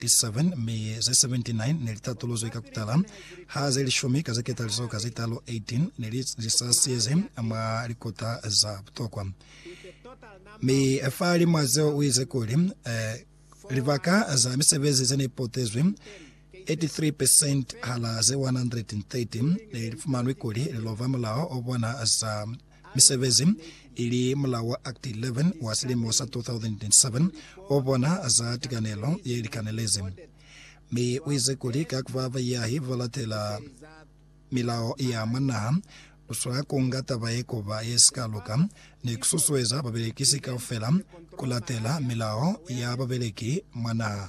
87 mi ze 79 nelitatulozo ikakutala haze lishumi kazeketa lisoka zitalo 18 nelisasieze ama likota za butokwa mi efali mwazeo uize kuli livaka za misebezi zene ipotezwe 83% hala ze 130 nilifumanu ikuli lilova mulao obwana za misebezi ili mulawa Act 11 wasilimu wasa 2007 obwana za tikanelo yelikanelezi mi uize kuli kakvava yahi volatela milao ya manaha uswa kungata baeko ba eskaluka ni kususweza babeleki sikafela kulatela milao ya babeleki manaha.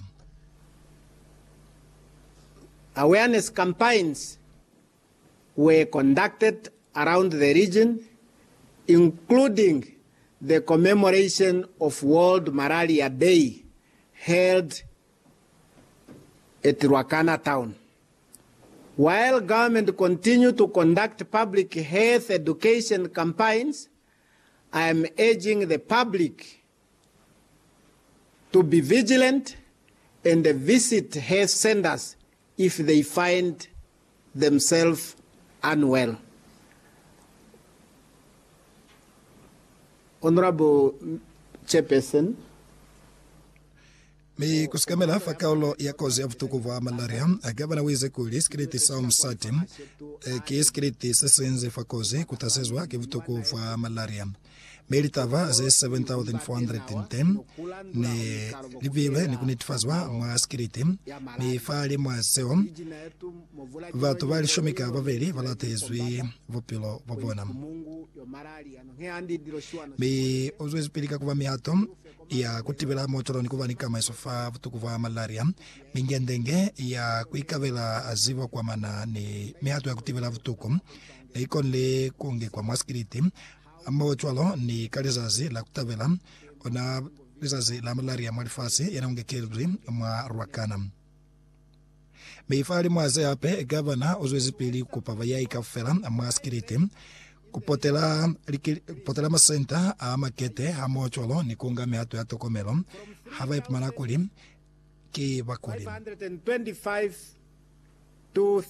Awareness campaigns were conducted around the region, including the commemoration of World Malaria Day held at Ruacana town. While government continue to conduct public health education campaigns, I am urging the public to be vigilant and visit health centers if they find themselves unwell. Honorable Chairperson, mi kusikamela fakaulo ya kozi ya vutukuvu wa malaria gavana wize kuli skriti saum sati ki skriti sesenze fakozi kutasezwa ki vutukuvu wa malaria meritava ze 7,410 ne livile ni kunitifazwa mwa skriti mi fali mwa seo vatu vali shumika vaveli valatezwi vopilo vavona mi uzwezi pilika kuva mihato ya kutibela mocholo ni kuvani kama isofa vutukuvu wa malaria mingendenge ya kuikavela azivo kwa mana ni mihato ya kutibela vutuku na ikonle kunge kwa mwaskiriti mocholo ni kalizazi la kutavela ona lizazi la malaria mwalifasi yanaungekezwi mwa Ruacana meifali mwaze ape gavana uzwezi pili kupava ya ikafela mwaskiriti kupotela masenta amakete hamocholo ni kunga mehato ya tokomelo hava ipumana kuli ki bakuli 525 to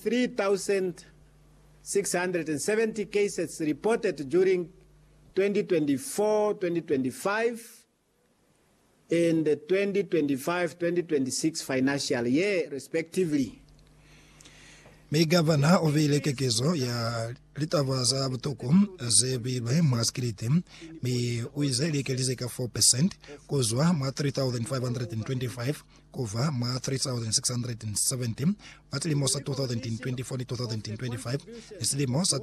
3,670 cases reported during 2024-2025 and the 2025-2026 financial year respectively. Mi gavana ovilekekezo ya litavaza vutuku zebilwe mwaskiriti mi uize likelizeka 4% kuzwa mwa 3,525 kuva mwa 3,670 matilimosa 2024-2025 isilimosa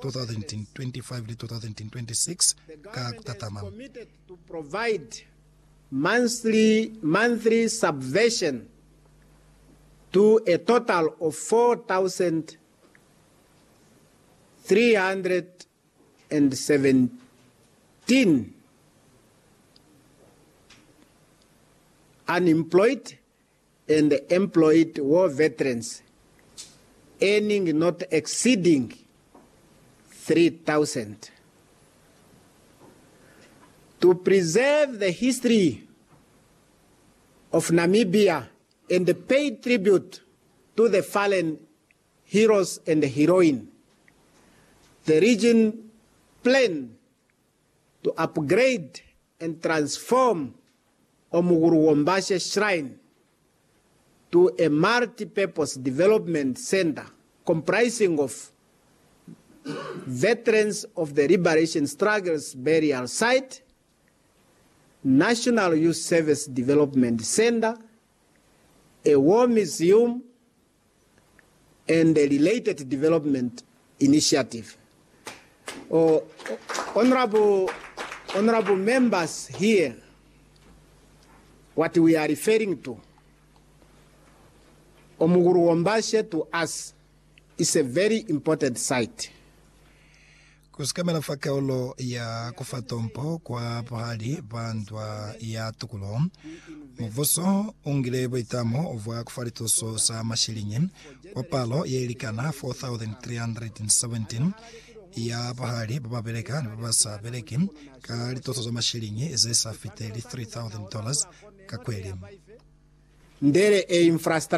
2025-2026 ka kutatama. Committed to provide monthly subvention to a total of 4,317 unemployed and employed war veterans, earning not exceeding 3,000. To preserve the history of Namibia and pay tribute to the fallen heroes and heroine, the region planned to upgrade and transform Omuguru Wombashe Shrine to a multi-purpose development center comprising of Veterans of the Liberation Struggles Burial Site, National Youth Service Development Center, a war museum, and a related development initiative. Honorable members here, what we are referring to, Omuguru Wombashe to us is a very important site. Kusikamela fakaulo ya kufatompo kwa pahali bandwa ya tukulo muvoso ungile boitamo ovwa kufaritoso sa mashilinye kwa palo yelikana 4,317 ya pahali bababeleka na babasa beleki ka litoso za mashilinye zesa fiteli $3,000 kakweli. ndere e infrastructure